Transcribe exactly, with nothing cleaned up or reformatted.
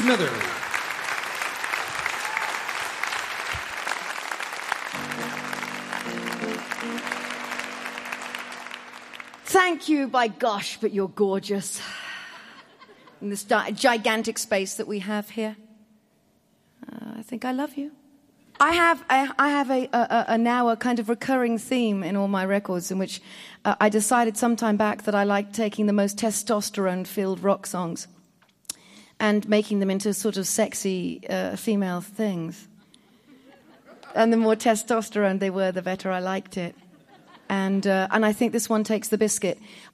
Smither. Thank you, by gosh, but you're gorgeous. In this di- gigantic space that we have here. Uh, I think I love you. I have I, I have a, a, a now a kind of recurring theme in all my records in which uh, I decided some time back that I liked taking the most testosterone-filled rock songs and making them into sort of sexy uh, female things. And the more testosterone they were, the better I liked it. And uh, and I think this one takes the biscuit.